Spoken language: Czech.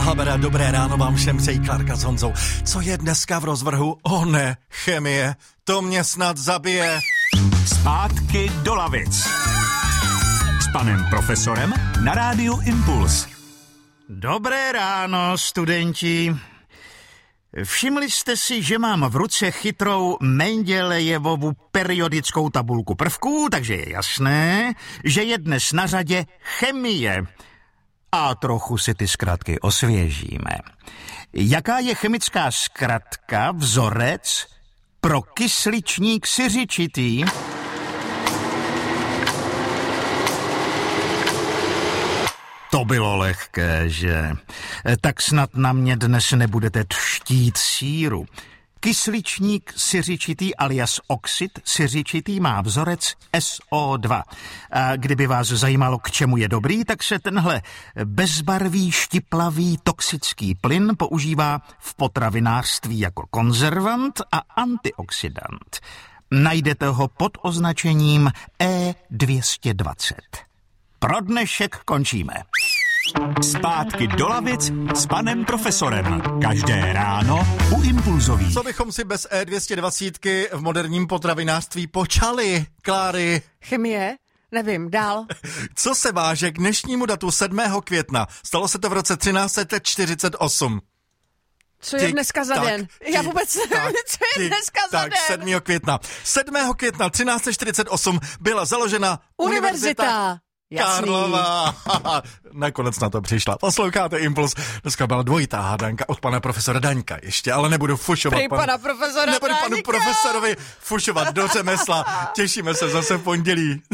Habera, dobré ráno vám všem, přejí Klárka s Honzou. Co je dneska v rozvrhu? Ne, chemie. To mě snad zabije. Zpátky do lavic. S panem profesorem na rádiu Impuls. Dobré ráno, studenti. Všimli jste si, že mám v ruce chytrou Mendelejevovu periodickou tabulku prvků, takže je jasné, že je dnes na řadě chemie. A trochu si ty zkratky osvěžíme. Jaká je chemická zkratka, vzorec pro kysličník siřičitý? To bylo lehké, že? Tak snad na mě dnes nebudete třtít síru. Kysličník siřičitý alias oxid siřičitý má vzorec SO2. A kdyby vás zajímalo, k čemu je dobrý, tak se tenhle bezbarvý, štiplavý, toxický plyn používá v potravinářství jako konzervant a antioxidant. Najdete ho pod označením E220. Pro dnešek končíme. Zpátky do lavic s panem profesorem. Každé ráno u Impulzových. Co bychom si bez E220 v moderním potravinářství počali, Kláry? Chemie? Nevím, dál. Co se váže k dnešnímu datu 7. května? Stalo se to v roce 1348. Co je dneska za den? Já vůbec nevím, co je dneska za den. 7. května. 7. května 1348 byla založena Univerzita. Karlova. Nakonec na to přišla. Posloucháte Impuls. Dneska byla dvojitá hádanka od pana profesora Daňka ještě, ale nebudu fušovat. Pana profesora nebudu Daňka. panu profesorovi fušovat do řemesla. Těšíme se zase v pondělí.